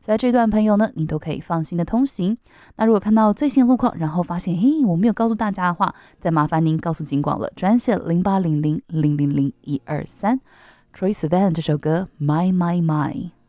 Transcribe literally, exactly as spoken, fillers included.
在这段朋友呢，你都可以放心的通行。那如果看到最新的路况，然后发现嘿我没有告诉大家的话，再麻烦您告诉警广了，专线零八零零零零零一二三。Troye Sivan 这首歌 My My My。